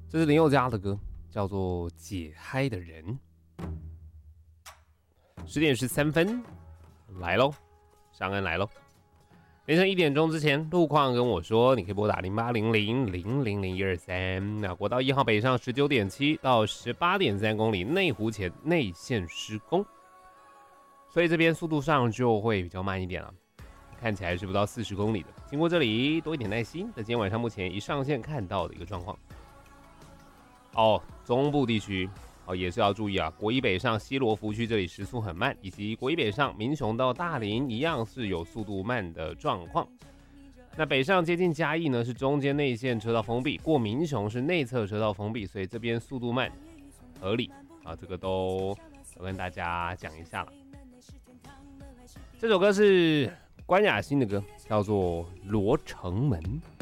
这是林宥嘉的歌，叫做《解嗨的人》。10点13分，来喽，上岸来喽。凌晨1点钟之前，路况跟我说，你可以拨打0800000123。那国道1号北上19.7到18.3公里，内湖前内线施工，所以这边速度上就会比较慢一点了。看起来是不到40公里的，经过这里多一点耐心。在今天晚上目前一上线看到的一个状况。中部地区也是要注意啊，国一北上西罗福区这里时速很慢，以及国一北上民雄到大林一样是有速度慢的状况。那北上接近嘉义呢，是中间内线车道封闭，过民雄是内侧车道封闭，所以这边速度慢合理啊，这个都跟大家讲一下了。这首歌是关雅欣的歌，叫做《罗城门》。